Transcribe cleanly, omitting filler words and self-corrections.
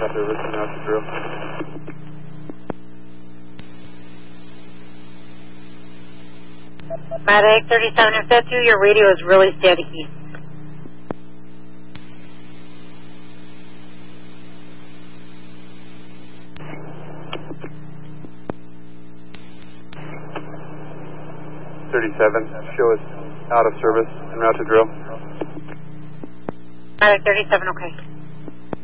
service and out to drill. Medic 37, if that's you, your radio is really steady. Show us out of service and route to drill. Medic 37, okay.